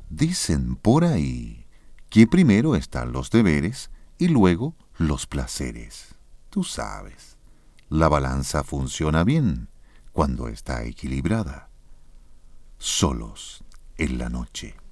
Dicen por ahí que primero están los deberes y luego los placeres. Tú sabes, la balanza funciona bien cuando está equilibrada. Solos en la noche.